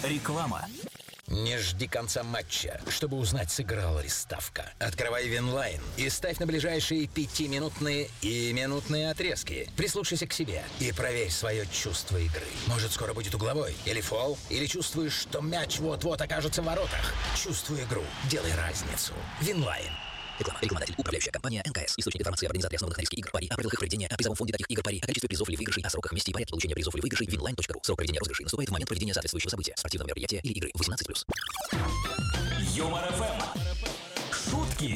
Реклама. Не жди конца матча, чтобы узнать, сыграла ли ставка. Открывай Винлайн и ставь на ближайшие 5-минутные и минутные отрезки. Прислушайся к себе и проверь свое чувство игры. Может, скоро будет угловой, или фол, или чувствуешь, что мяч вот-вот окажется в воротах. Чувствуй игру, делай разницу. Винлайн. Реклама. Рекламодатель. Управляющая компания НКС. Источник информации об организации основанных на риске игр пари, о правилах их проведения, о призовом фонде таких игр пари, о количестве призов или выигрышей, о сроках, месте и порядке получения призов или выигрышей. Winline.ru. Срок проведения розыгрышей наступает в момент проведения соответствующего события, спортивного мероприятия или игры. 18+. Юмор ФМ. Шутки